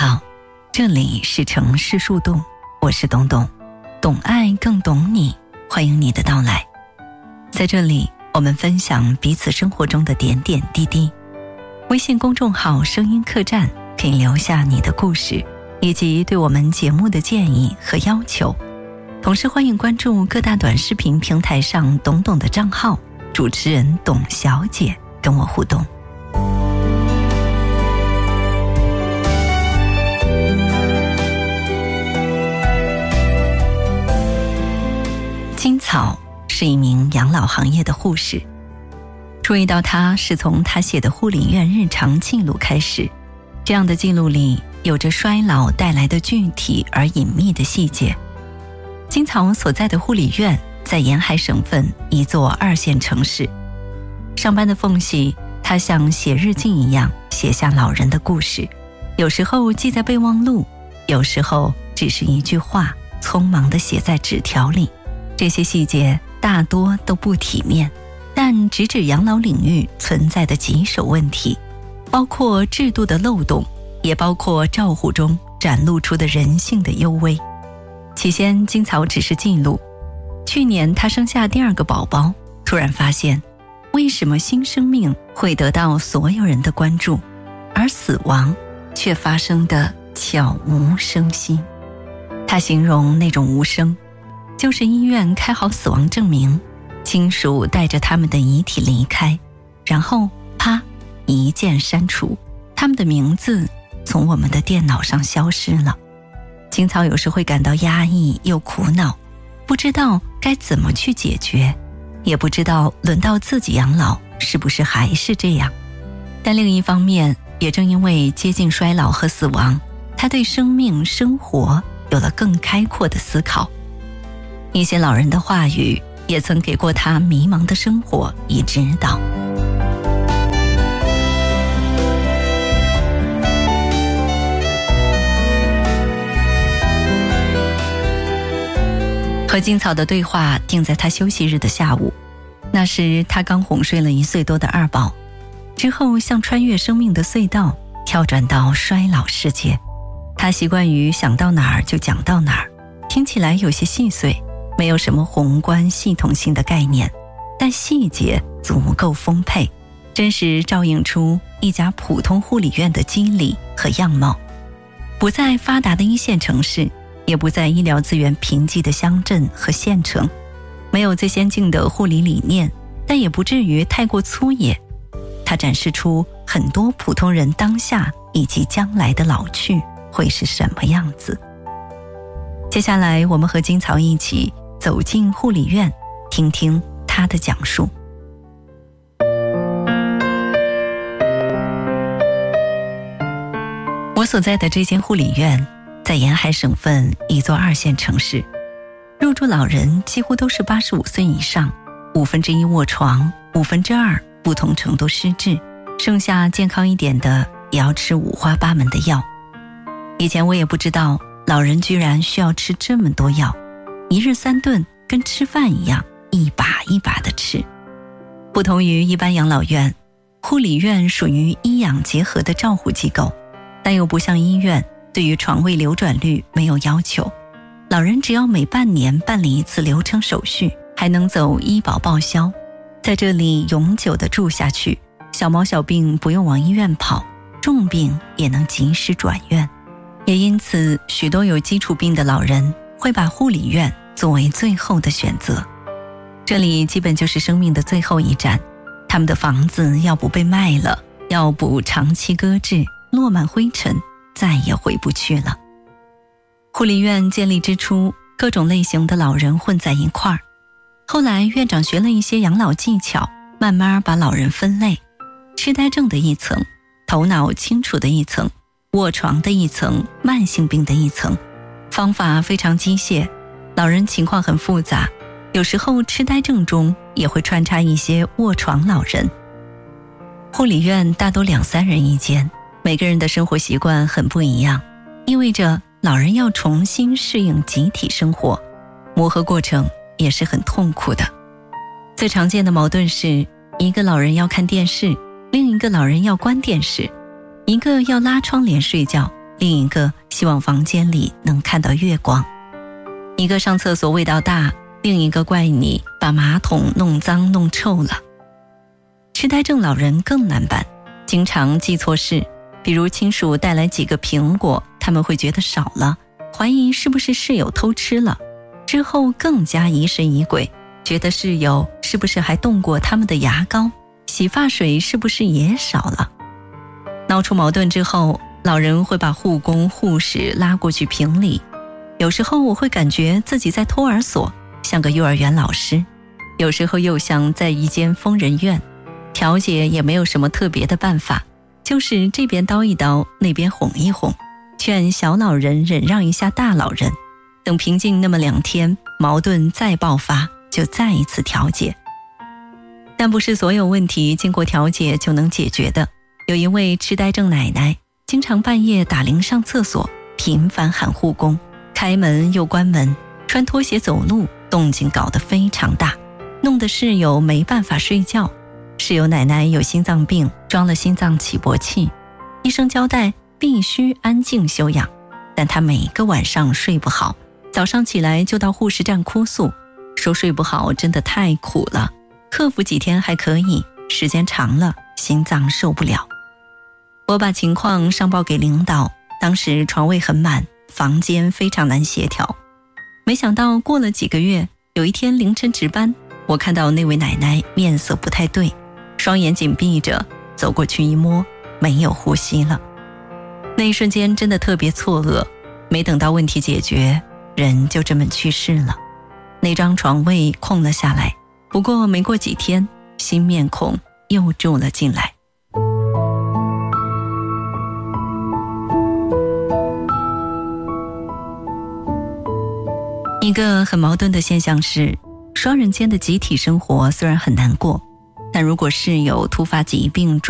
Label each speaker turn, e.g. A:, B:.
A: 好，这里是城市树洞，我是董董，懂爱更懂你，欢迎你的到来。在这里，我们分享彼此生活中的点点滴滴。微信公众号声音客栈可以留下你的故事，以及对我们节目的建议和要求。同时欢迎关注各大短视频平台上董董的账号，主持人董小姐跟我互动。金草是一名养老行业的护士，注意到她是从她写的护理院日常记录开始，这样的记录里有着衰老带来的具体而隐秘的细节。金草所在的护理院在沿海省份一座2线城市，上班的缝隙，她像写日记一样写下老人的故事，有时候记在备忘录，有时候只是一句话匆忙地写在纸条里。这些细节大多都不体面，但直指养老领域存在的棘手问题，包括制度的漏洞，也包括照护中展露出的人性的幽微。起先金草只是记录，去年她生下第2个宝宝，突然发现为什么新生命会得到所有人的关注，而死亡却发生得悄无声息。她形容那种无声，就是医院开好死亡证明，亲属带着他们的遗体离开，然后啪一键删除，他们的名字从我们的电脑上消失了。金草有时会感到压抑又苦恼，不知道该怎么去解决，也不知道轮到自己养老是不是还是这样。但另一方面，也正因为接近衰老和死亡，他对生命生活有了更开阔的思考。一些老人的话语也曾给过他迷茫的生活以指导。和金草的对话定在他休息日的下午，那时他刚哄睡了1岁多的2宝，之后像穿越生命的隧道，跳转到衰老世界。他习惯于想到哪儿就讲到哪儿，听起来有些细碎，没有什么宏观系统性的概念，但细节足够丰沛，真实照映出一家普通护理院的机理和样貌。不在发达的1线城市，也不在医疗资源贫瘠的乡镇和县城，没有最先进的护理理念，但也不至于太过粗野。它展示出很多普通人当下以及将来的老去会是什么样子。接下来我们和金草一起走进护理院，听听他的讲述。我所在的这间护理院在沿海省份一座2线城市，入住老人几乎都是85岁以上，1/5卧床，2/5不同程度失智，剩下健康一点的也要吃五花八门的药。以前我也不知道老人居然需要吃这么多药，1日3顿跟吃饭一样，一把一把的吃。不同于一般养老院，护理院属于医养结合的照护机构，但又不像医院对于床位流转率没有要求，老人只要每半年办理1次流程手续，还能走医保报销，在这里永久的住下去，小毛小病不用往医院跑，重病也能及时转院。也因此，许多有基础病的老人会把护理院作为最后的选择。这里基本就是生命的最后一站，他们的房子要不被卖了，要不长期搁置，落满灰尘，再也回不去了。护理院建立之初，各种类型的老人混在一块儿，后来院长学了一些养老技巧，慢慢把老人分类，痴呆症的一层，头脑清楚的一层，卧床的一层，慢性病的一层，方法非常机械，老人情况很复杂，有时候痴呆症中也会穿插一些卧床老人。护理院大多2-3人一间，每个人的生活习惯很不一样，意味着老人要重新适应集体生活，磨合过程也是很痛苦的。最常见的矛盾是，一个老人要看电视，另一个老人要关电视，一个要拉窗帘睡觉， 另一个希望房间里能看到月光。一个上厕所味道大，另一个怪你把马桶弄脏弄臭了。痴呆症老人更难办，经常记错事，比如亲属带来几个苹果，他们会觉得少了，怀疑是不是室友偷吃了，之后更加疑神疑鬼，觉得室友是不是还动过他们的牙膏，洗发水是不是也少了。闹出矛盾之后，老人会把护工护士拉过去评理，有时候我会感觉自己在托儿所，像个幼儿园老师，有时候又像在一间疯人院，调解也没有什么特别的办法，就是这边叨一叨，那边哄一哄，劝小老人忍让一下大老人，等平静那么2天，矛盾再爆发，就再一次调解。但不是所有问题经过调解就能解决的。有一位痴呆症奶奶，经常半夜打铃上厕所，频繁喊护工，开门又关门，穿拖鞋走路，动静搞得非常大，弄得室友没办法睡觉。室友奶奶有心脏病，装了心脏起搏器，医生交代必须安静休养，但她每个晚上睡不好，早上起来就到护士站哭诉，说睡不好真的太苦了，克服几天还可以，时间长了心脏受不了。我把情况上报给领导，当时床位很满，房间非常难协调。没想到过了几个月，有一天凌晨值班，我看到那位奶奶面色不太对，双眼紧闭着，走过去一摸，没有呼吸了。那一瞬间真的特别错愕，没等到问题解决，人就这么去世了。那张床位空了下来，不过没过几天，新面孔又住了进来。一个很矛盾的现象是，双人间的集体生活虽然很难过，但如果室友突发疾病